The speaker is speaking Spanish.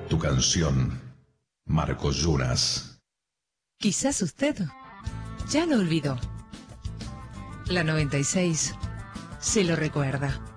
tu canción, Marcos Yunas. Quizás usted ya lo olvidó. La 96 se lo recuerda.